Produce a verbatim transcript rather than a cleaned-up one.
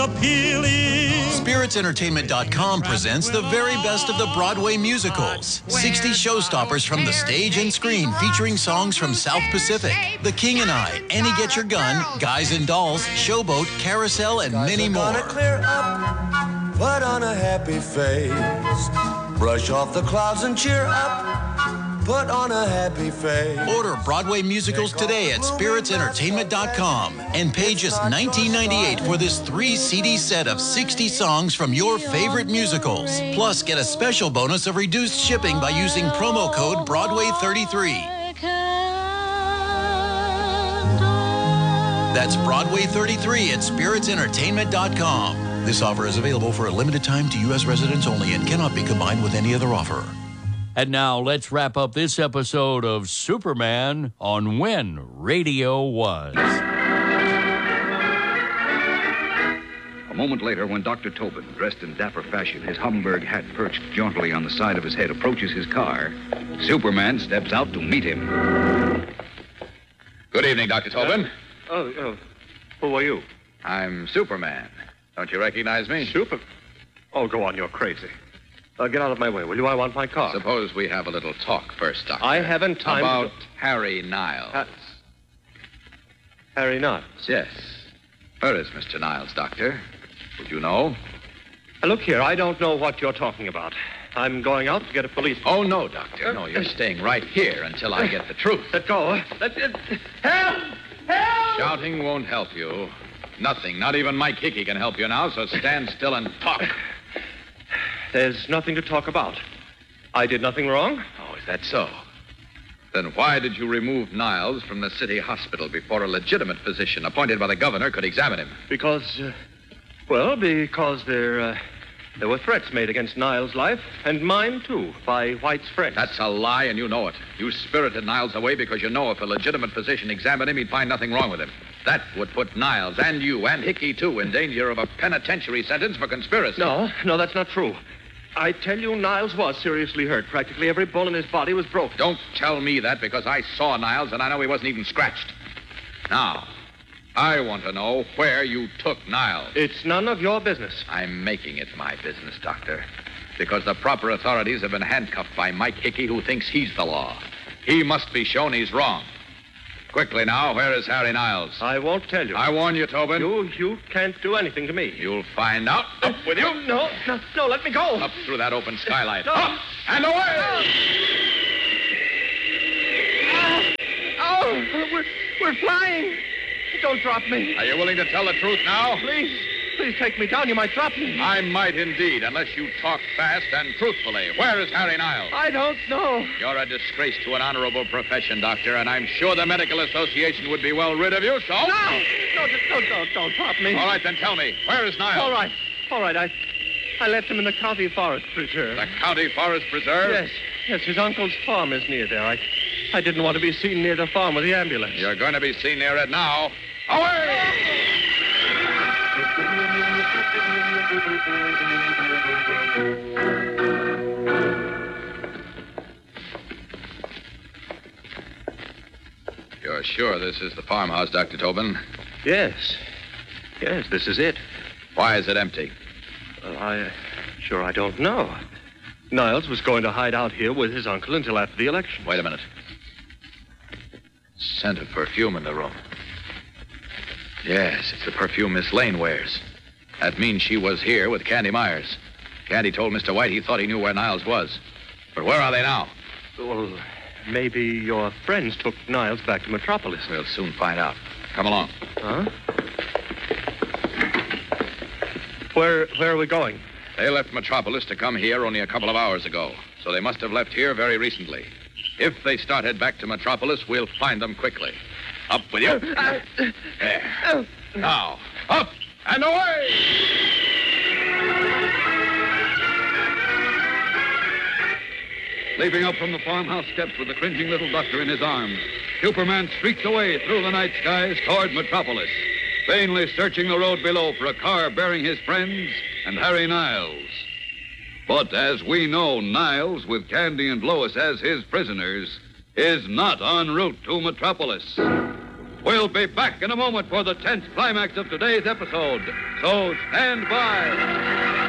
appealing. Spirits Entertainment dot com presents the very best of the Broadway musicals. sixty showstoppers from the stage and screen featuring songs from South Pacific, The King and I, Annie Get Your Gun, Guys and Dolls, Showboat, Carousel, and many more. Clear up, put on a happy face, brush off the clouds and cheer up. Put on a happy face. Order Broadway musicals today at Spirits Entertainment dot com and pay just nineteen ninety-eight for this three C D set of sixty songs from your favorite musicals. Plus, get a special bonus of reduced shipping by using promo code Broadway thirty-three. That's Broadway thirty-three at Spirits Entertainment dot com. This offer is available for a limited time to U S residents only and cannot be combined with any other offer. And now let's wrap up this episode of Superman on When Radio Was. A moment later, when Doctor Tobin, dressed in dapper fashion, his Homburg hat perched jauntily on the side of his head, approaches his car, Superman steps out to meet him. Good evening, Doctor Tobin. Uh, oh, oh, who are you? I'm Superman. Don't you recognize me? Super... Oh, go on, you're crazy. Uh, get out of my way, will you? I want my car. Suppose we have a little talk first, Doctor. I haven't time About to... Harry Niles. Uh, Harry Niles? Yes. Where is Mister Niles, Doctor? Would you know? Uh, look here, I don't know what you're talking about. I'm going out to get a police... Oh, no, Doctor. No, you're staying right here until I get the truth. Let go. Let... Uh, help! Help! Shouting won't help you. Nothing. Not even Mike Hickey can help you now, so stand still and talk. There's nothing to talk about. I did nothing wrong. Oh, is that so? Then why did you remove Niles from the city hospital before a legitimate physician appointed by the governor could examine him? Because, uh, well, because there, uh, there were threats made against Niles' life, and mine, too, by White's friends. That's a lie, and you know it. You spirited Niles away because you know if a legitimate physician examined him, he'd find nothing wrong with him. That would put Niles and you and Hickey, too, in danger of a penitentiary sentence for conspiracy. No, no, that's not true. I tell you, Niles was seriously hurt. Practically every bone in his body was broken. Don't tell me that, because I saw Niles, and I know he wasn't even scratched. Now, I want to know where you took Niles. It's none of your business. I'm making it my business, Doctor, because the proper authorities have been handcuffed by Mike Hickey, who thinks he's the law. He must be shown he's wrong. Quickly now, where is Harry Niles? I won't tell you. I warn you, Tobin. You, you can't do anything to me. You'll find out. Up with you. No, no, no, let me go. Up through that open skylight. No. Up and away! No. Oh, we're, we're flying. Don't drop me. Are you willing to tell the truth now? Please, please take me down. You might drop me. I might indeed, unless you talk fast and truthfully. Where is Harry Niles? I don't know. You're a disgrace to an honorable profession, Doctor, and I'm sure the Medical Association would be well rid of you, so... No! No, no, don't, don't drop me. All right, then tell me. Where is Niles? All right. All right, I... I left him in the County Forest Preserve. The County Forest Preserve? Yes. Yes, his uncle's farm is near there. I... I didn't want to be seen near the farm with the ambulance. You're going to be seen near it now. Away! You're sure this is the farmhouse, Doctor Tobin? Yes. Yes, this is it. Why is it empty? Well, I... Sure, I don't know. Niles was going to hide out here with his uncle until after the election. Wait a minute. Scent of perfume in the room. Yes, it's the perfume Miss Lane wears. That means she was here with Candy Myers. Candy told Mister White he thought he knew where Niles was. But where are they now? Well, maybe your friends took Niles back to Metropolis. We'll soon find out. Come along. Huh? Where, where are we going? They left Metropolis to come here only a couple of hours ago. So they must have left here very recently. If they started back to Metropolis, we'll find them quickly. Up with you. There. Now, up and away! Leaping up from the farmhouse steps with the cringing little doctor in his arms, Superman streaks away through the night skies toward Metropolis, vainly searching the road below for a car bearing his friends and Harry Niles. But as we know, Niles, with Candy and Lois as his prisoners, is not en route to Metropolis. We'll be back in a moment for the tense climax of today's episode. So stand by.